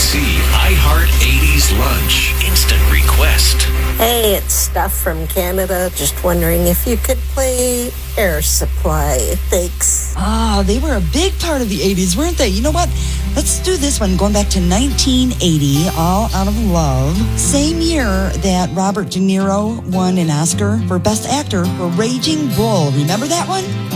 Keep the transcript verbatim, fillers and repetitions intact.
C iHeart eighties Lunch Instant Request. Hey, it's Stuff from Canada. Just wondering if you could play Air Supply. Thanks. Ah, they were a big part of the eighties, weren't they? You know what? Let's do this one going back to nineteen eighty, All Out of Love. Same year that Robert De Niro won an Oscar for Best Actor for Raging Bull. Remember that one?